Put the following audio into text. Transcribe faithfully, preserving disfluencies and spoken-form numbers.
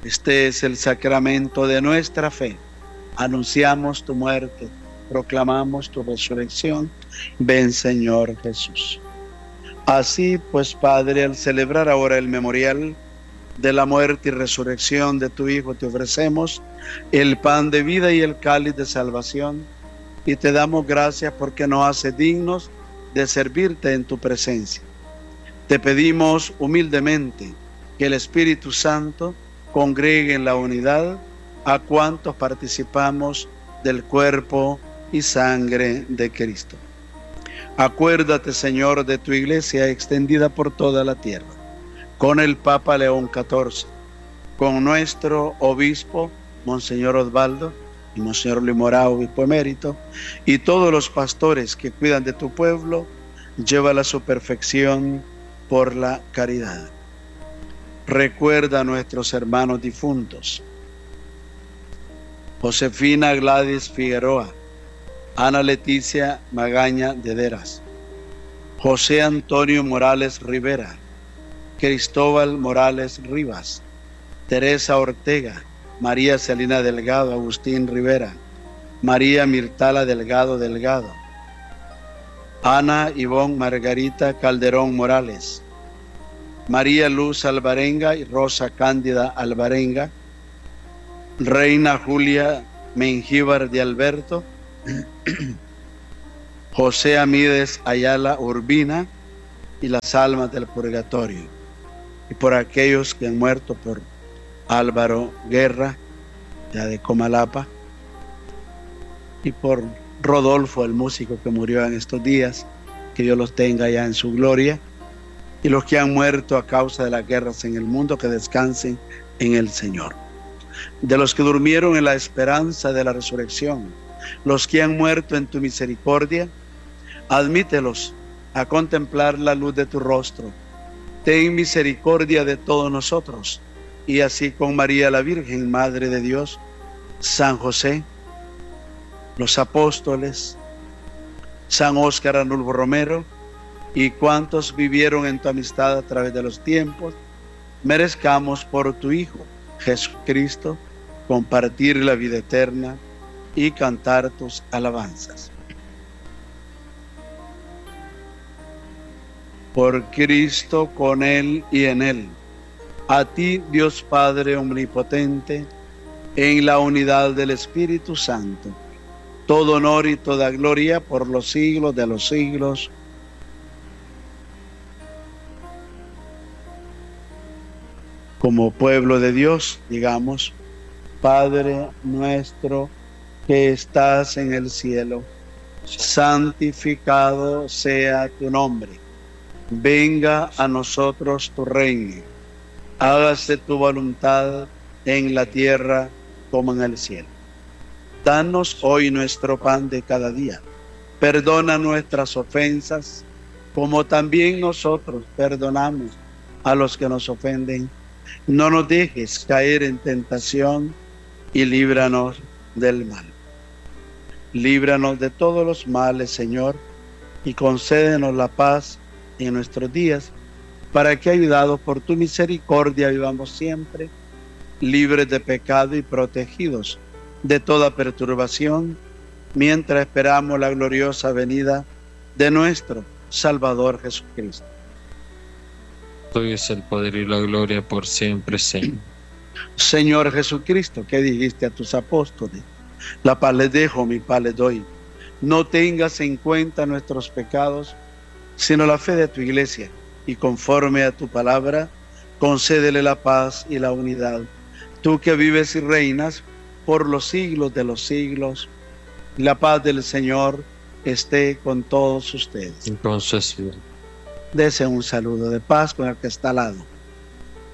Este es el sacramento de nuestra fe. Anunciamos tu muerte, proclamamos tu resurrección. Ven, Señor Jesús. Así pues, Padre, al celebrar ahora el memorial de la muerte y resurrección de tu Hijo, te ofrecemos el pan de vida y el cáliz de salvación, y te damos gracias porque nos hace dignos de servirte en tu presencia. Te pedimos humildemente que el Espíritu Santo congregue en la unidad a cuantos participamos del cuerpo y sangre de Cristo. Acuérdate, Señor, de tu iglesia extendida por toda la tierra, con el Papa León catorce, con nuestro obispo, Monseñor Osvaldo, y Monseñor Luis Morao, obispo emérito, y todos los pastores que cuidan de tu pueblo, llévala a su perfección por la caridad. Recuerda a nuestros hermanos difuntos: Josefina Gladys Figueroa, Ana Leticia Magaña de Deras, José Antonio Morales Rivera, Cristóbal Morales Rivas, Teresa Ortega, María Celina Delgado, Agustín Rivera, María Mirtala Delgado Delgado, Ana Ivonne Margarita Calderón Morales, María Luz Alvarenga y Rosa Cándida Alvarenga, Reina Julia Mengíbar de Alberto, José Amídez Ayala Urbina, y las almas del purgatorio, y por aquellos que han muerto, por Álvaro Guerra, ya de Comalapa, y por Rodolfo, el músico que murió en estos días, que Dios los tenga ya en su gloria, y los que han muerto a causa de las guerras en el mundo, que descansen en el Señor. De los que durmieron en la esperanza de la resurrección, los que han muerto en tu misericordia, admítelos a contemplar la luz de tu rostro. Ten misericordia de todos nosotros, y así con María la Virgen, Madre de Dios, San José, los apóstoles, San Óscar Arnulfo Romero, y cuantos vivieron en tu amistad a través de los tiempos, merezcamos por tu Hijo, Jesucristo, compartir la vida eterna y cantar tus alabanzas. Por Cristo, con Él y en Él, a ti, Dios Padre omnipotente, en la unidad del Espíritu Santo, todo honor y toda gloria por los siglos de los siglos. Como pueblo de Dios, digamos: Padre nuestro que estás en el cielo, santificado sea tu nombre. Venga a nosotros tu reino. Hágase tu voluntad en la tierra como en el cielo. Danos hoy nuestro pan de cada día. Perdona nuestras ofensas, como también nosotros perdonamos a los que nos ofenden. No nos dejes caer en tentación y líbranos del mal. Líbranos de todos los males, Señor, y concédenos la paz en nuestros días, para que, ayudados por tu misericordia, vivamos siempre libres de pecado y protegidos de toda perturbación, mientras esperamos la gloriosa venida de nuestro Salvador Jesucristo. Tuyo es el poder y la gloria por siempre, Señor. Señor Jesucristo, que dijiste a tus apóstoles: la paz les dejo, mi paz les doy. No tengas en cuenta nuestros pecados, sino la fe de tu iglesia, y conforme a tu palabra, concédele la paz y la unidad. Tú que vives y reinas por los siglos de los siglos, la paz del Señor esté con todos ustedes. Entonces, Dese un saludo de paz con el que está al lado.